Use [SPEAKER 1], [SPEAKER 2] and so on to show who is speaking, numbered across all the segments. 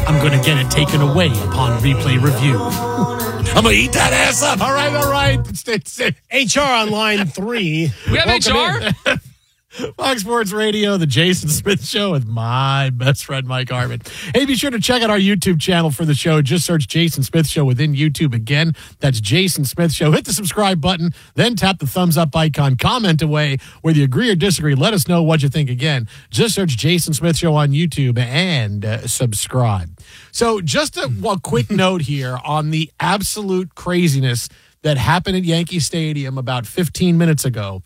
[SPEAKER 1] I'm going to get it taken away upon replay review. I'm going to eat that ass up. All right.
[SPEAKER 2] HR on line 3.
[SPEAKER 3] We have
[SPEAKER 2] Welcome
[SPEAKER 3] HR?
[SPEAKER 2] in.
[SPEAKER 1] Fox Sports Radio, the Jason Smith Show with my best friend, Mike Harmon. Hey, be sure to check out our YouTube channel for the show. Just search Jason Smith Show within YouTube. Again, that's Jason Smith Show. Hit the subscribe button, then tap the thumbs up icon. Comment away whether you agree or disagree. Let us know what you think. Again, just search Jason Smith Show on YouTube and subscribe. So just a quick note here on the absolute craziness that happened at Yankee Stadium about 15 minutes ago.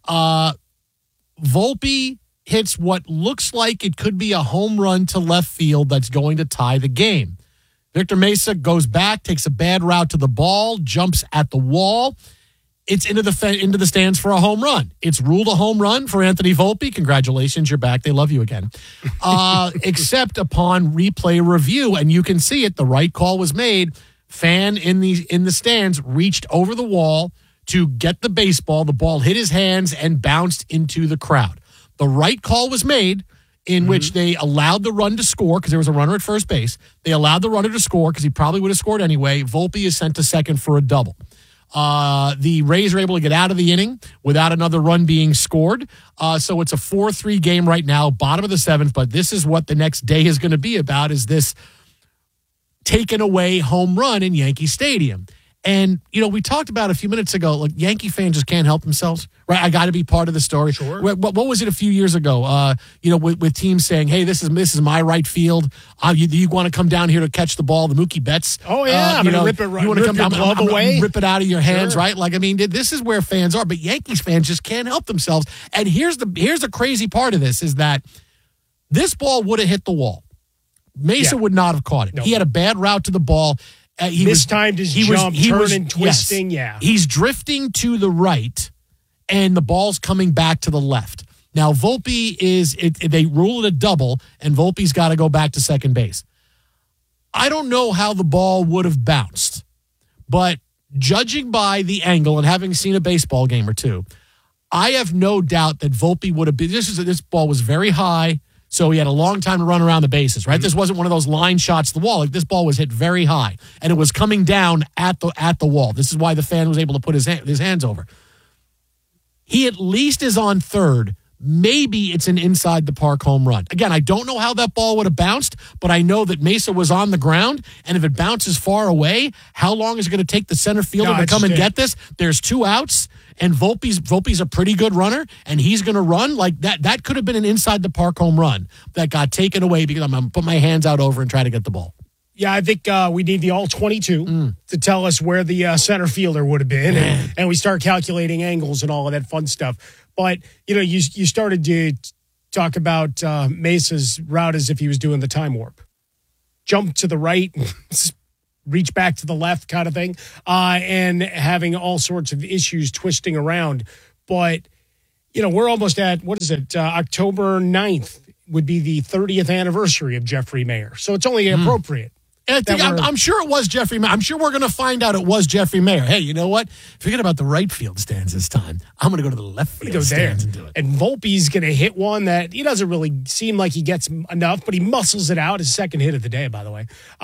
[SPEAKER 1] Volpe hits what looks like it could be a home run to left field that's going to tie the game. Victor Mesa goes back, takes a bad route to the ball, jumps at the wall. It's into the stands for a home run. It's ruled a home run for Anthony Volpe. Congratulations, you're back. They love you again. Except upon replay review, and you can see it, the right call was made. Fan in the stands reached over the wall to get the baseball. The ball hit his hands and bounced into the crowd. The right call was made in which they allowed the run to score because there was a runner at first base. They allowed the runner to score because he probably would have scored anyway. Volpe is sent to second for a double. The Rays are able to get out of the inning without another run being scored. So it's a 4-3 game right now, bottom of the 7th. But this is what the next day is going to be about, is this taken away home run in Yankee Stadium. And, we talked about a few minutes ago, like, Yankee fans just can't help themselves, right? I got to be part of the story.
[SPEAKER 2] Sure.
[SPEAKER 1] What was it a few years ago, with teams saying, hey, this is my right field. You want to come down here to catch the ball, the Mookie Betts.
[SPEAKER 2] Oh, yeah. I'm going to rip it right.
[SPEAKER 1] You want to come down,
[SPEAKER 2] glove away?
[SPEAKER 1] Rip it out of your hands,
[SPEAKER 2] Sure.
[SPEAKER 1] right? Like, this is where fans are, but Yankees fans just can't help themselves. And here's the crazy part of this is that this ball would have hit the wall. Mesa would not have caught it.
[SPEAKER 2] No.
[SPEAKER 1] He had a bad route to the ball.
[SPEAKER 2] Mistimed his jump, turning, twisting,
[SPEAKER 1] yes. He's drifting to the right, and the ball's coming back to the left. Now, Volpe they rule it a double, and Volpe's got to go back to second base. I don't know how the ball would have bounced, but judging by the angle and having seen a baseball game or two, I have no doubt that Volpe would have been. This ball was very high. So he had a long time to run around the bases, right? Mm-hmm. This wasn't one of those line shots to the wall. Like, this ball was hit very high, and it was coming down at the wall. This is why the fan was able to put his hands over. He at least is on third. Maybe it's an inside the park home run. Again, I don't know how that ball would have bounced, but I know that Mesa was on the ground, and if it bounces far away, how long is it going to take the center fielder to come and get this? There's 2 outs. And Volpe's a pretty good runner, and he's going to run like that. That could have been an inside the park home run that got taken away because I'm going to put my hands out over and try to get the ball.
[SPEAKER 2] Yeah, I think we need the all 22 to tell us where the center fielder would have been, and we start calculating angles and all of that fun stuff. But you started to talk about Mesa's route as if he was doing the time warp, jump to the right. Reach back to the left kind of thing, and having all sorts of issues twisting around. But, we're almost at, October 9th would be the 30th anniversary of Jeffrey Maier. So it's only appropriate.
[SPEAKER 1] And I'm sure it was Jeffrey Maier. I'm sure we're going to find out it was Jeffrey Maier. Hey, you know what? Forget about the right field stands this time. I'm going to go to the left field stands and do it.
[SPEAKER 2] And Volpe's going to hit one that he doesn't really seem like he gets enough, but he muscles it out. His second hit of the day, by the way,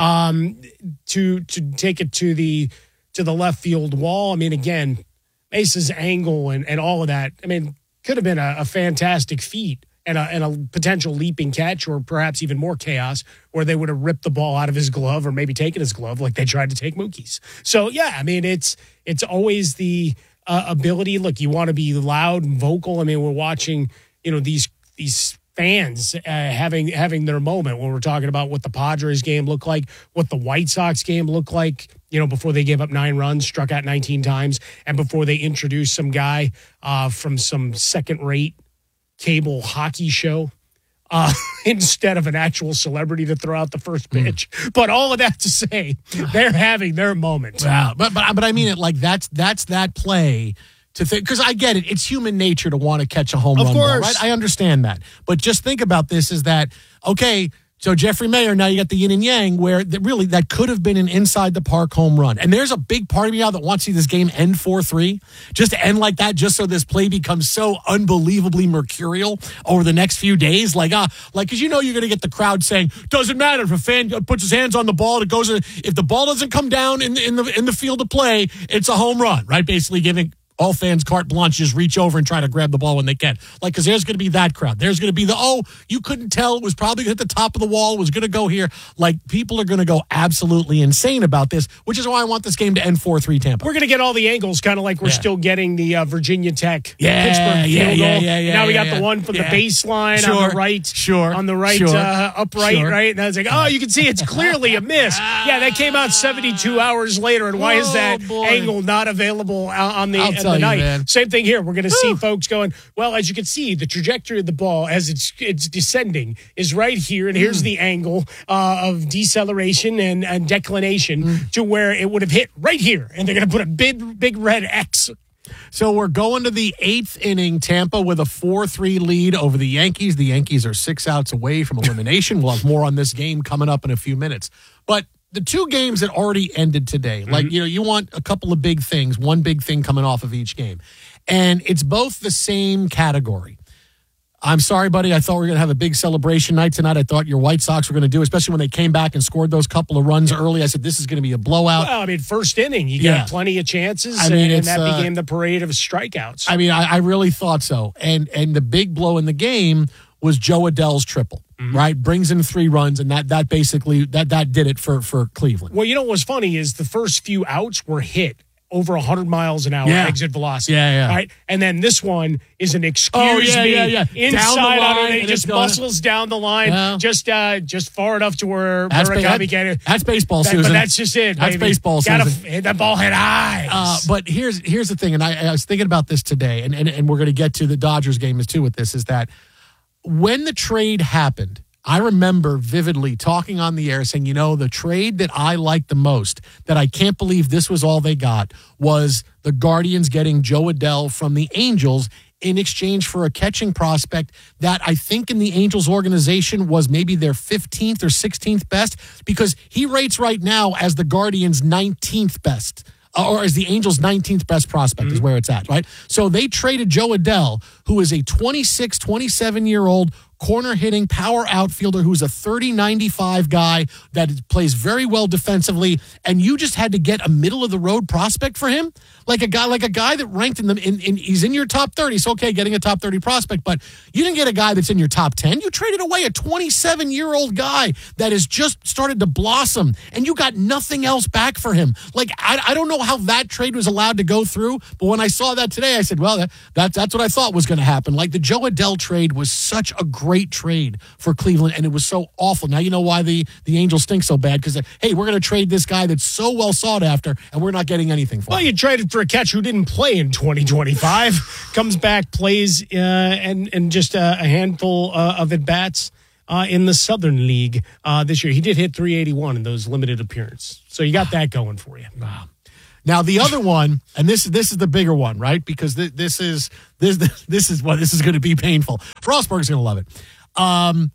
[SPEAKER 2] to take it to the left field wall. I mean, again, Mesa's angle and all of that. I mean, could have been a fantastic feat. And a potential leaping catch, or perhaps even more chaos, where they would have ripped the ball out of his glove or maybe taken his glove like they tried to take Mookie's. So, yeah, I mean, it's always the ability. Look, you want to be loud and vocal. I mean, we're watching, these fans having their moment when we're talking about what the Padres game looked like, what the White Sox game looked like, before they gave up 9 runs, struck out 19 times, and before they introduced some guy from some second-rate cable hockey show instead of an actual celebrity to throw out the first pitch. But all of that to say, they're having their moment.
[SPEAKER 1] Wow. But I mean it like that's that play to think, because I get it. It's human nature to want to catch a home run ball, right? I understand that. But just think about this is that, okay, So Jeffrey Mayer, now you got the yin and yang where really that could have been an inside the park home run. And there's a big part of me now that wants to see this game end 4-3, just to end like that, just so this play becomes so unbelievably mercurial over the next few days. Because you're going to get the crowd saying, doesn't matter if a fan puts his hands on the ball, it goes. If the ball doesn't come down in the field of play, it's a home run, right? Basically giving all fans carte blanche, just reach over and try to grab the ball when they can. Because there's going to be that crowd. There's going to be you couldn't tell. It was probably hit the top of the wall. It was going to go here. People are going to go absolutely insane about this, which is why I want this game to end 4-3 Tampa.
[SPEAKER 2] We're going to get all the angles, kind of like we're still getting the Virginia Tech Pittsburgh field goal. Now we got the one from the baseline on the right. On the right, upright, right? And I was like, you can see it's clearly a miss. That came out 72 hours later. And why is that angle not available on the night? Man. Same thing here. We're going to see folks going, well, as you can see, the trajectory of the ball as it's descending is right here. And here's the angle of deceleration and declination to where it would have hit right here. And they're going to put a big red X.
[SPEAKER 1] So we're going to the 8th inning, Tampa with a 4-3 lead over the Yankees. The Yankees are 6 outs away from elimination. We'll have more on this game coming up in a few minutes. But the two games that already ended today, you want a couple of big things, one big thing coming off of each game. And it's both the same category. I'm sorry, buddy. I thought we were going to have a big celebration night tonight. I thought your White Sox were going to do, especially when they came back and scored those couple of runs early. I said, this is going to be a blowout.
[SPEAKER 2] Well, first inning, you got plenty of chances, and that became the parade of strikeouts.
[SPEAKER 1] I really thought so. And the big blow in the game was Joe Adell's triple. Right, brings in 3 runs, and that basically that did it for Cleveland.
[SPEAKER 2] Well, you know what's funny is the first few outs were hit over 100 miles an hour exit velocity. Right, and then this one is an excuse me inside on it. It just muscles down the line, just far enough to where Murakami can.
[SPEAKER 1] That's baseball, Susan.
[SPEAKER 2] But that's just it.
[SPEAKER 1] That's
[SPEAKER 2] baby.
[SPEAKER 1] Baseball, Susan.
[SPEAKER 2] Hit that ball, hit high.
[SPEAKER 1] But here's the thing, and I was thinking about this today, and we're going to get to the Dodgers game too with this. Is that when the trade happened, I remember vividly talking on the air saying, the trade that I liked the most, that I can't believe this was all they got, was the Guardians getting Joe Adell from the Angels in exchange for a catching prospect that I think in the Angels organization was maybe their 15th or 16th best, because he rates right now as the Guardians' 19th best. Or as the Angels' 19th best prospect is where it's at, right? So they traded Joe Adell, who is a 26, 27-year-old corner-hitting power outfielder who's a 30-95 guy that plays very well defensively, and you just had to get a middle-of-the-road prospect for him? Like a guy that ranked he's in your top 30. So, okay, getting a top 30 prospect, but you didn't get a guy that's in your top 10. You traded away a 27-year-old guy that has just started to blossom, and you got nothing else back for him. I don't know how that trade was allowed to go through, but when I saw that today, I said, well, that's what I thought was going to happen. The Joe Adell trade was such a great trade for Cleveland, and it was so awful. Now you know why the Angels stink so bad, because, hey, we're going to trade this guy that's so well sought after, and we're not getting anything for him.
[SPEAKER 2] Well, you traded for a catcher who didn't play in 2025, comes back, plays, and just a handful of at-bats in the Southern League this year. He did hit 381 in those limited appearances. So you got that going for you.
[SPEAKER 1] Wow. Now the other one, and this is the bigger one, right? Because this is going to be painful. Frostberg's going to love it.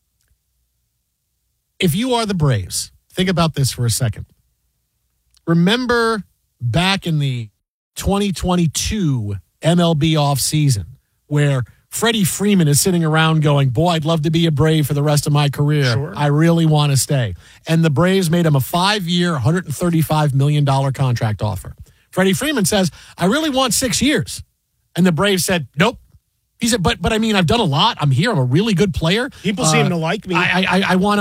[SPEAKER 1] If you are the Braves, think about this for a second. Remember back in the 2022 MLB offseason where Freddie Freeman is sitting around going, boy, I'd love to be a Brave for the rest of my career.
[SPEAKER 2] Sure.
[SPEAKER 1] I really want to stay. And the Braves made him a 5-year, $135 million contract offer. Freddie Freeman says, I really want 6 years. And the Braves said, nope. He said, but I've done a lot. I'm here. I'm a really good player.
[SPEAKER 2] People seem to like me.
[SPEAKER 1] I want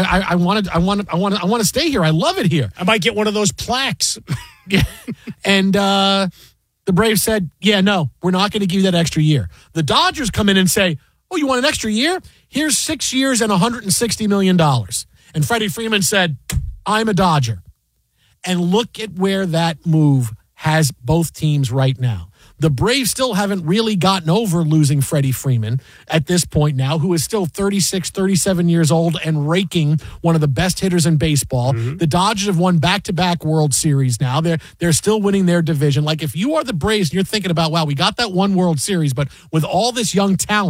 [SPEAKER 1] to stay here. I love it here.
[SPEAKER 2] I might get one of those plaques.
[SPEAKER 1] And the Braves said, yeah, no, we're not going to give you that extra year. The Dodgers come in and say, oh, you want an extra year? Here's 6 years and $160 million. And Freddie Freeman said, I'm a Dodger. And look at where that move has both teams right now. The Braves still haven't really gotten over losing Freddie Freeman at this point now, who is still 36, 37 years old and raking one of the best hitters in baseball. Mm-hmm. The Dodgers have won back-to-back World Series now. They're still winning their division. If you are the Braves and you're thinking about, wow, we got that one World Series, but with all this young talent,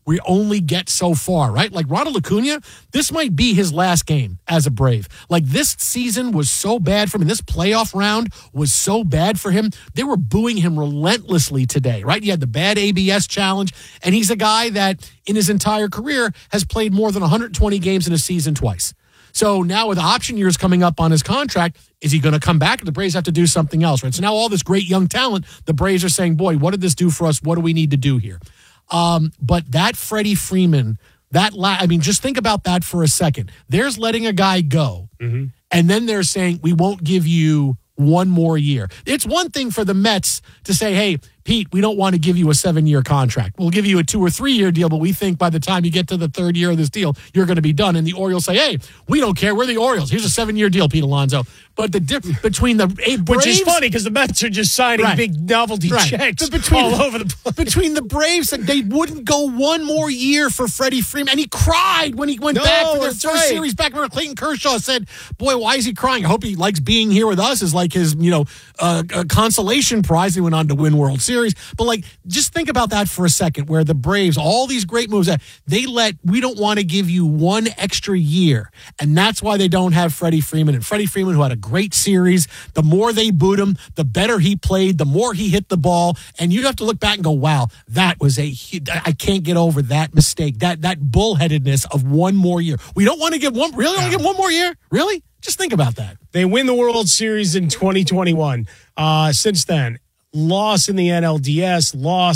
[SPEAKER 1] we only get so far, right? Like Ronald Acuna, this might be his last game as a Brave. Like this season was so bad for him. And this playoff round was so bad for him. They were booing him relentlessly today, right? He had the bad ABS challenge, and he's a guy that in his entire career has played more than 120 games in a season twice. So now with option years coming up on his contract, is he going to come back? The Braves have to do something else, right? So now all this great young talent, the Braves are saying, boy, what did this do for us? What do we need to do here? But that Freddie Freeman, just think about that for a second. There's letting a guy go, and then they're saying, we won't give you one more year. It's one thing for the Mets to say, hey, Pete, we don't want to give you a 7-year contract. We'll give you a 2 or 3 year deal, but we think by the time you get to the 3rd year of this deal, you're going to be done. And the Orioles say, hey, we don't care. We're the Orioles. Here's a 7-year deal, Pete Alonso. But the difference between the Braves...
[SPEAKER 2] Which is funny because the Mets are just signing big novelty checks all over the place.
[SPEAKER 1] Between the Braves, they wouldn't go one more year for Freddie Freeman. And he cried when he went back for their first series back where Clayton Kershaw said, boy, why is he crying? I hope he likes being here with us as like his, consolation prize. He went on to win World Series. But just think about that for a second, where the Braves, all these great moves, we don't want to give you one extra year. And that's why they don't have Freddie Freeman. And Freddie Freeman, who had a great series, the more they booed him, the better he played, the more he hit the ball. And you'd have to look back and go, wow, that was I can't get over that mistake, that bullheadedness of one more year. We don't want to give one, really? Only give one more year? Really? Just think about that.
[SPEAKER 2] They win the World Series in 2021. Since then, loss in the NLDS,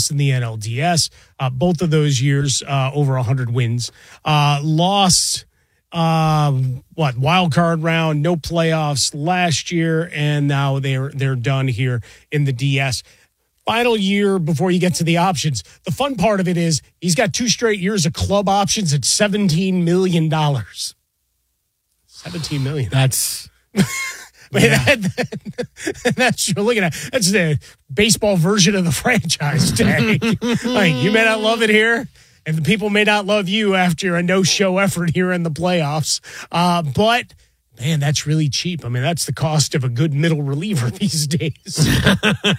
[SPEAKER 2] both of those years, over 100 wins. Lost, wild card round, no playoffs last year, and now they're done here in the DS. Final year before you get to the options. The fun part of it is he's got 2 straight years of club options at $17 million. $17 million.
[SPEAKER 1] That's...
[SPEAKER 2] That's you're looking at. That's the baseball version of the franchise tag. You may not love it here, and the people may not love you after a no-show effort here in the playoffs. But man, that's really cheap. I mean, that's the cost of a good middle reliever these days.
[SPEAKER 1] Hey,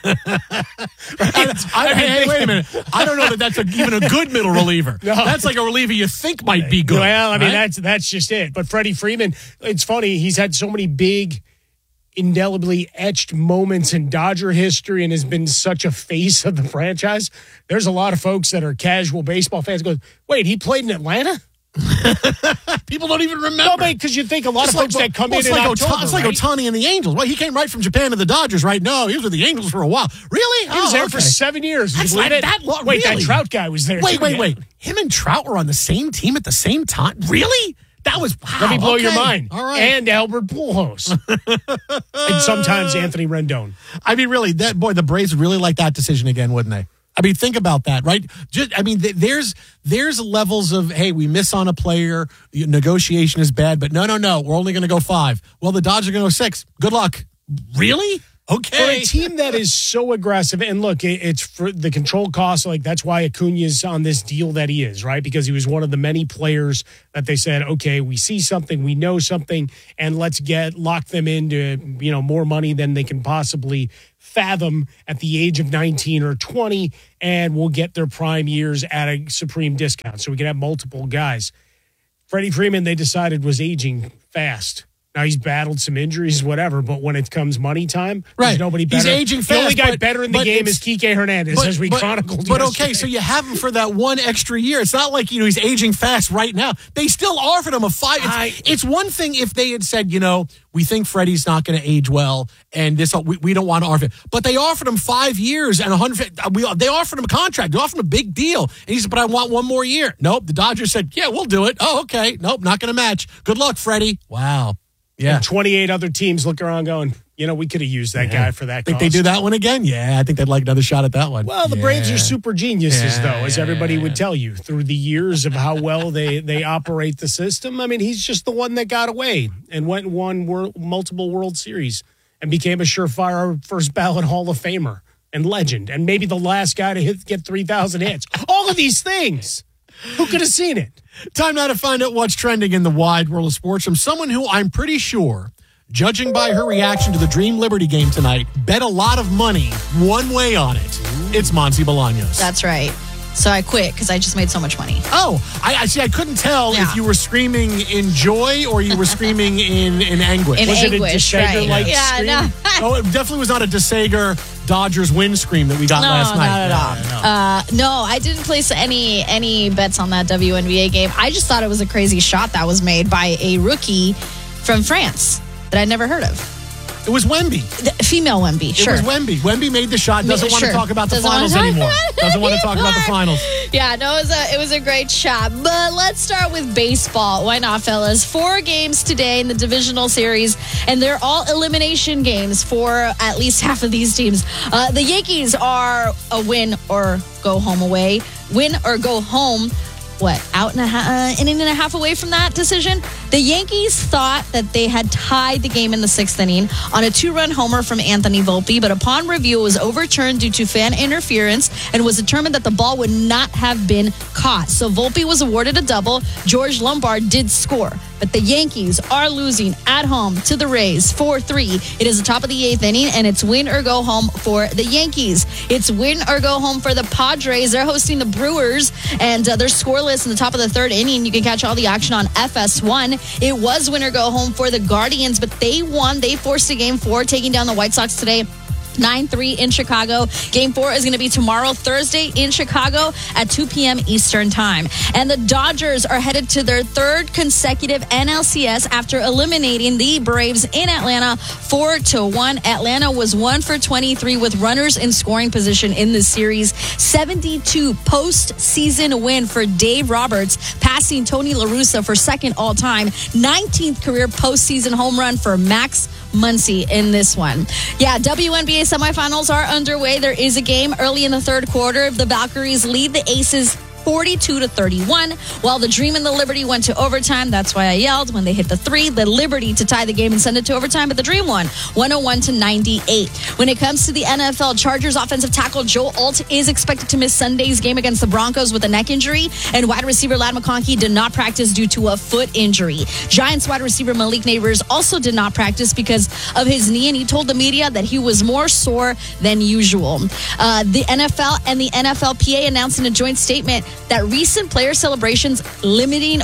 [SPEAKER 1] wait a minute. I don't know that that's even a good middle reliever. No. That's like a reliever you think might be good.
[SPEAKER 2] Well, I mean, that's just it. But Freddie Freeman, it's funny. He's had so many big, indelibly etched moments in Dodger history and has been such a face of the franchise. There's a lot of folks that are casual baseball fans go, wait, he played in Atlanta?
[SPEAKER 1] People don't even remember.
[SPEAKER 2] No, because you think a lot of folks that come in October,
[SPEAKER 1] it's like Ohtani and the Angels. Well, he came right from Japan to the Dodgers, right? No, he was with the Angels for a while. Really?
[SPEAKER 2] He was there for 7 years. Wait, that Trout guy was there.
[SPEAKER 1] Wait. Him and Trout were on the same team at the same time? Really? That was, wow.
[SPEAKER 2] Let me blow your mind.
[SPEAKER 1] All right.
[SPEAKER 2] And Albert Pujols. And sometimes Anthony Rendon.
[SPEAKER 1] I mean, really, the Braves would really like that decision again, wouldn't they? I mean, think about that, right? There's levels of, hey, we miss on a player, negotiation is bad, but no, we're only going to go 5. Well, the Dodgers are going to go 6. Good luck. Really? Okay.
[SPEAKER 2] For a team that is so aggressive, and look, it's for the control costs. That's why Acuna's on this deal that he is, right? Because he was one of the many players that they said, okay, we see something, we know something, and let's lock them into, more money than they can possibly fathom at the age of 19 or 20, and we'll get their prime years at a supreme discount. So we can have multiple guys. Freddie Freeman, they decided, was aging fast. Now, he's battled some injuries, whatever, but when it comes money time, there's nobody better.
[SPEAKER 1] He's aging fast.
[SPEAKER 2] The only guy better in the game is Kike Hernandez, as we chronicled
[SPEAKER 1] But
[SPEAKER 2] yesterday.
[SPEAKER 1] okay, so you have him for that one extra year. It's not like, he's aging fast right now. They still offered him a 5. It's one thing if they had said, we think Freddie's not going to age well, and we don't want to offer it. But they offered him 5 years and 100. They offered him a contract. They offered him a big deal. And he said, but I want one more year. Nope. The Dodgers said, yeah, we'll do it. Oh, okay. Nope, not going to match. Good luck, Freddie. Wow. Yeah.
[SPEAKER 2] And 28 other teams look around going, we could have used that guy for that
[SPEAKER 1] Think they do that one again? Yeah, I think they'd like another shot at that one.
[SPEAKER 2] Well, the Braves are super geniuses, though, as everybody would tell you, through the years of how well they operate the system. I mean, he's just the one that got away and went and won multiple World Series and became a surefire first ballot Hall of Famer and legend, and maybe the last guy to get 3,000 hits. All of these things. Who could have seen it?
[SPEAKER 1] Time now to find out what's trending in the wide world of sports from someone who I'm pretty sure, judging by her reaction to the Dream Liberty game tonight, bet a lot of money one way on it. It's Monty Bolaños.
[SPEAKER 3] That's right. So I quit because I just made so much money.
[SPEAKER 1] Oh, I see. I couldn't tell
[SPEAKER 3] Yeah.
[SPEAKER 1] if you were screaming in joy or you were screaming in anguish.
[SPEAKER 2] Was it a
[SPEAKER 3] Anguish,
[SPEAKER 2] DeSager-like
[SPEAKER 3] right.
[SPEAKER 2] scream?
[SPEAKER 3] Yeah, no.
[SPEAKER 1] Oh, it definitely was not a DeSager Dodgers win scream that we got last night.
[SPEAKER 3] Not at all. No, I didn't place any bets on that WNBA game. I just thought it was a crazy shot that was made by a rookie from France that I'd never heard of.
[SPEAKER 1] It was Wemby.
[SPEAKER 3] Female Wemby, sure.
[SPEAKER 1] It was Wemby. Wemby made the shot. Doesn't want to
[SPEAKER 3] Sure.
[SPEAKER 1] talk about the
[SPEAKER 3] Doesn't wanna
[SPEAKER 1] finals
[SPEAKER 3] talk
[SPEAKER 1] anymore.
[SPEAKER 3] about it
[SPEAKER 1] Doesn't want to talk about the
[SPEAKER 3] anymore.
[SPEAKER 1] finals.
[SPEAKER 3] Yeah, no, it was a great shot. But let's start with baseball. Why not, fellas? 4 games today in the divisional series, and they're all elimination games for at least half of these teams. The Yankees are a win or go home away. Win or go home. What, inning and a half away from that decision? The Yankees thought that they had tied the game in the 6th inning on a 2-run homer from Anthony Volpe, but upon review, it was overturned due to fan interference and was determined that the ball would not have been caught. So Volpe was awarded a double. George Lombard did score, but the Yankees are losing at home to the Rays 4-3. It is the top of the 8th inning, and it's win or go home for the Yankees. It's win or go home for the Padres. They're hosting the Brewers, and they're scoreless in the top of the 3rd inning. You can catch all the action on FS1. It was win or go home for the Guardians, but they won. They forced a Game 4, taking down the White Sox today. 9-3 in Chicago. Game 4 is going to be tomorrow, Thursday, in Chicago at 2 p.m. Eastern Time. And the Dodgers are headed to their 3rd consecutive NLCS after eliminating the Braves in Atlanta 4-1. Atlanta was 1 for 23 with runners in scoring position in the series. 72 postseason win for Dave Roberts, passing Tony La Russa for 2nd all-time. 19th career postseason home run for Max Muncy in this one. Yeah, WNBA semifinals are underway. There is a game early in the 3rd quarter. The Valkyries lead the Aces 42-31, while the Dream and the Liberty went to overtime. That's why I yelled when they hit the 3. The Liberty to tie the game and send it to overtime, but the Dream won 101-98. When it comes to the NFL, Chargers offensive tackle Joe Alt is expected to miss Sunday's game against the Broncos with a neck injury, and wide receiver Ladd McConkey did not practice due to a foot injury. Giants wide receiver Malik Neighbors also did not practice because of his knee, and he told the media that he was more sore than usual. The NFL and the NFLPA announced in a joint statement that recent player celebrations imitating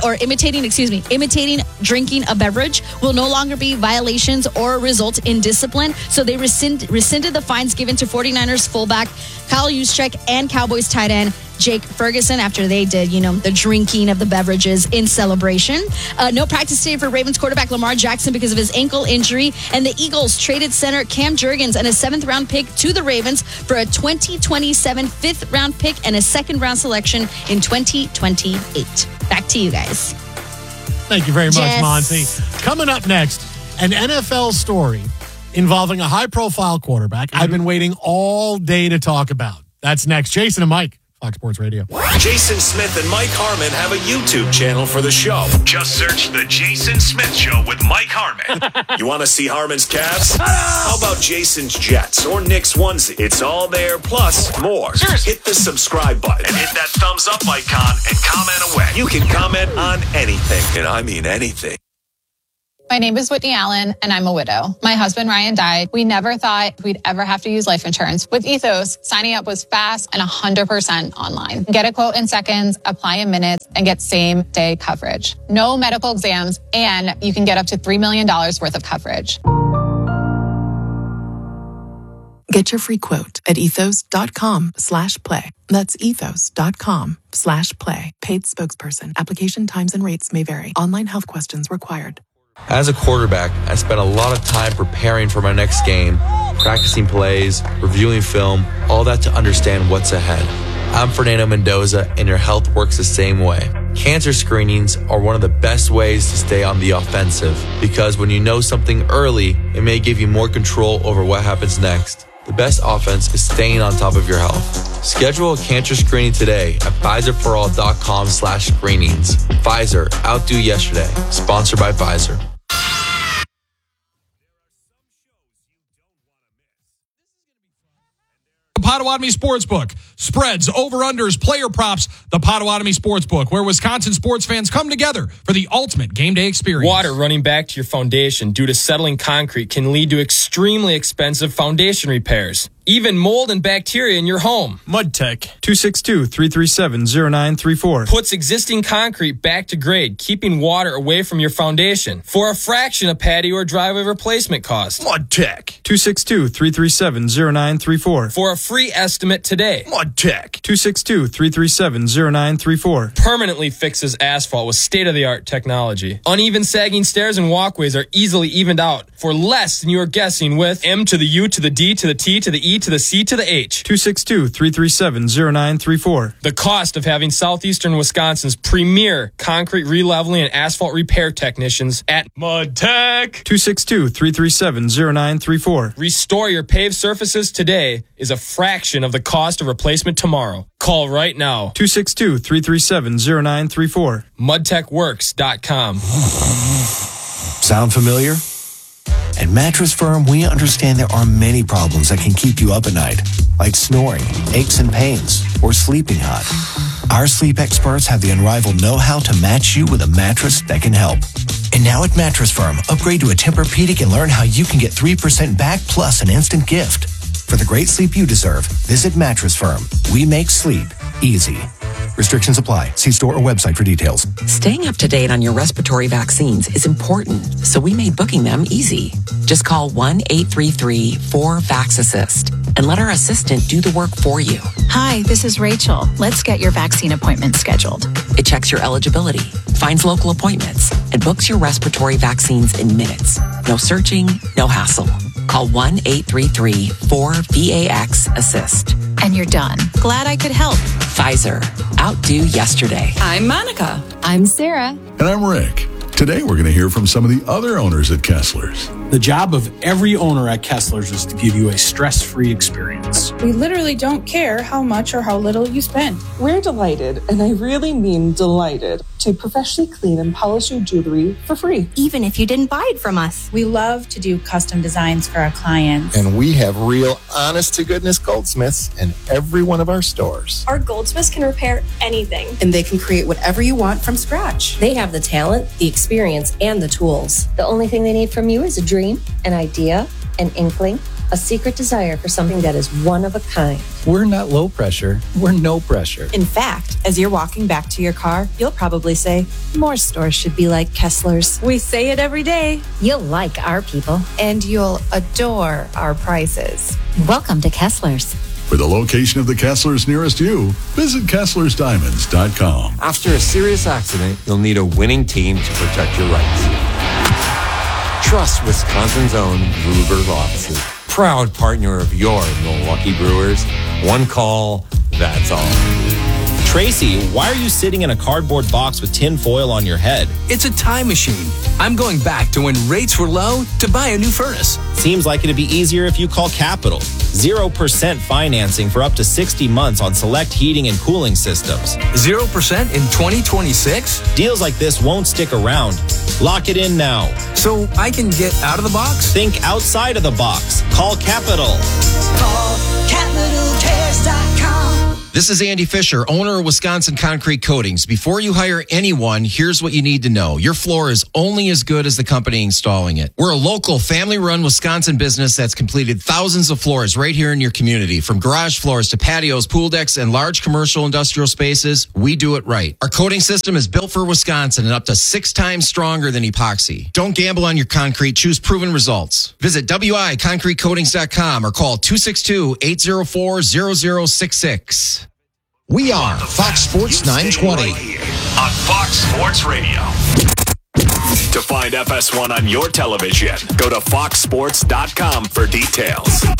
[SPEAKER 3] drinking a beverage will no longer be violations or result in discipline. So they rescinded the fines given to 49ers fullback Kyle Juszczyk and Cowboys tight end Jake Ferguson after they did, the drinking of the beverages in celebration. No practice today for Ravens quarterback Lamar Jackson because of his ankle injury. And the Eagles traded center Cam Jurgens and a 7th-round pick to the Ravens for a 2027 5th-round pick and a 2nd-round selection in 2028. Back to you guys.
[SPEAKER 1] Thank you very much,
[SPEAKER 3] Yes.
[SPEAKER 1] Monty. Coming up next, an NFL story involving a high-profile quarterback I've been waiting all day to talk about. That's next. Jason and Mike, Fox Sports Radio.
[SPEAKER 4] Jason Smith and Mike Harmon have a YouTube channel for the show. Just search The Jason Smith Show with Mike Harmon. You want to see Harmon's Cavs? How about Jason's Jets or Nick's onesie? It's all there, plus more. Hit the subscribe button and hit that thumbs up icon and comment away. You can comment on anything, and I mean anything.
[SPEAKER 5] My name is Whitney Allen, and I'm a widow. My husband, Ryan, died. We never thought we'd ever have to use life insurance. With Ethos, signing up was fast and 100% online. Get a quote in seconds, apply in minutes, and get same-day coverage. No medical exams, and you can get up to $3 million worth of coverage.
[SPEAKER 6] Get your free quote at ethos.com/play. That's ethos.com/play. Paid spokesperson. Application times and rates may vary. Online health questions required.
[SPEAKER 7] As a quarterback, I spent a lot of time preparing for my next game, practicing plays, reviewing film, all that to understand what's ahead. I'm Fernando Mendoza, and your health works the same way. Cancer screenings are one of the best ways to stay on the offensive, because when you know something early, it may give you more control over what happens next. The best offense is staying on top of your health. Schedule a cancer screening today at PfizerForAll.com/screenings. Pfizer, outdo yesterday. Sponsored by Pfizer.
[SPEAKER 8] Potawatomi Sportsbook. Spreads, over-unders, player props. The Potawatomi Sportsbook, where Wisconsin sports fans come together for the ultimate game day experience.
[SPEAKER 9] Water running back to your foundation due to settling concrete can lead to extremely expensive foundation repairs. even mold and bacteria in your home.
[SPEAKER 10] MudTech, 262-337-0934.
[SPEAKER 9] Puts existing concrete back to grade, keeping water away from your foundation for a fraction of patio or driveway replacement cost.
[SPEAKER 10] MudTech, 262-337-0934.
[SPEAKER 9] For a free estimate today.
[SPEAKER 10] MudTech, 262-337-0934.
[SPEAKER 9] Permanently fixes asphalt with state-of-the-art technology. Uneven sagging stairs and walkways are easily evened out for less than you are guessing with M to the U to the D to the T to the E to the C to the H.
[SPEAKER 10] 262-337-0934.
[SPEAKER 9] The cost of having southeastern Wisconsin's premier concrete releveling and asphalt repair technicians at MudTech.
[SPEAKER 10] 262-337-0934.
[SPEAKER 9] Restore your paved surfaces today is a fraction of the cost of replacement tomorrow. Call right now.
[SPEAKER 10] 262-337-0934.
[SPEAKER 9] MudTechWorks.com.
[SPEAKER 11] Sound familiar? At Mattress Firm, we understand there are many problems that can keep you up at night, like snoring, aches and pains, or sleeping hot. Our sleep experts have the unrivaled know-how to match you with a mattress that can help. And now at Mattress Firm, upgrade to a Tempur-Pedic and learn how you can get 3% back plus an instant gift. For the great sleep you deserve, visit Mattress Firm. We make sleep easy. Restrictions apply. See store or website for details.
[SPEAKER 12] Staying up to date on your respiratory vaccines is important, so we made booking them easy. Just call 1-833-4VAX-ASSIST and let our assistant do the work for you.
[SPEAKER 13] Hi, this is Rachel. Let's get your vaccine appointment scheduled.
[SPEAKER 12] It checks your eligibility, finds local appointments, and books your respiratory vaccines in minutes. No searching, no hassle. Call 1-833-4VAX-ASSIST.
[SPEAKER 13] And you're done. Glad I could help.
[SPEAKER 12] Pfizer. Outdo yesterday.
[SPEAKER 14] I'm Monica.
[SPEAKER 15] I'm Sarah.
[SPEAKER 16] And I'm Rick. Today, we're going to hear from some of the other owners at Kessler's.
[SPEAKER 17] The job of every owner at Kessler's is to give you a stress-free experience.
[SPEAKER 14] We literally don't care how much or how little you spend.
[SPEAKER 18] We're delighted, and I really mean delighted, to professionally clean and polish your jewelry for free.
[SPEAKER 19] Even if you didn't buy it from us.
[SPEAKER 20] We love to do custom designs for our clients.
[SPEAKER 21] And we have real, honest-to-goodness goldsmiths in every one of our stores.
[SPEAKER 22] Our goldsmiths can repair anything.
[SPEAKER 23] And they can create whatever you want from scratch.
[SPEAKER 24] They have the talent, the experience, and the tools. The only thing they need from you is a dream, an idea, an inkling, a secret desire for something that is one of a kind.
[SPEAKER 25] We're not low pressure. We're no pressure.
[SPEAKER 19] In fact, as you're walking back to your car, you'll probably say, more stores should be like Kessler's.
[SPEAKER 23] We say it every day.
[SPEAKER 24] You'll like our people.
[SPEAKER 19] And you'll adore our prices.
[SPEAKER 24] Welcome to Kessler's.
[SPEAKER 16] For the location of the Kessler's nearest you, visit KesslersDiamonds.com.
[SPEAKER 26] After a serious accident, you'll need a winning team to protect your rights. Trust Wisconsin's own Ruger's offices. Proud partner of your Milwaukee Brewers. One call, that's all.
[SPEAKER 27] Tracy, why are you sitting in a cardboard box with tin foil on your head?
[SPEAKER 28] It's a time machine. I'm going back to when rates were low to buy a new furnace.
[SPEAKER 27] Seems like it'd be easier if you call Capital. 0% financing for up to 60 months on select heating and cooling systems.
[SPEAKER 28] 0% in 2026?
[SPEAKER 27] Deals like this won't stick around. Lock it in now.
[SPEAKER 28] So I can get out of the box?
[SPEAKER 27] Think outside of the box. Call Capital.
[SPEAKER 29] Call CapitalCares.com.
[SPEAKER 30] This is Andy Fisher, owner of Wisconsin Concrete Coatings. Before you hire anyone, here's what you need to know. Your floor is only as good as the company installing it. We're a local, family-run Wisconsin business that's completed thousands of floors right here in your community. From garage floors to patios, pool decks, and large commercial industrial spaces, we do it right. Our coating system is built for Wisconsin and up to 6 times stronger than epoxy. Don't gamble on your concrete. Choose proven results. Visit WIConcretecoatings.com or call 262-804-0066. We are Fox Sports 920.
[SPEAKER 4] On Fox Sports Radio. To find FS1 on your television, go to foxsports.com for details.